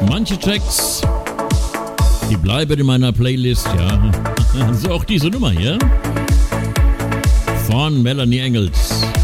Manche Tracks, die bleiben in meiner Playlist, ja. So auch diese Nummer hier von Melanie Engels.